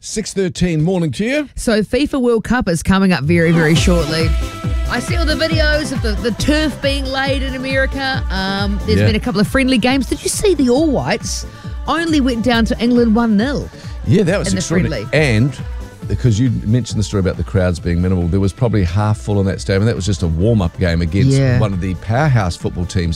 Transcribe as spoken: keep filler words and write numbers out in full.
six thirteen, morning to you. So FIFA World Cup is coming up very, very shortly. I see all the videos of the, the turf being laid in America. Um, there's Yeah. been a couple of friendly games. Did you see the All Whites only went down to England one nil? Yeah, that was In the extraordinary. friendly. And because you mentioned the story about the crowds being minimal, there was probably half full in that stadium. That was just a warm-up game against Yeah. one of the powerhouse football teams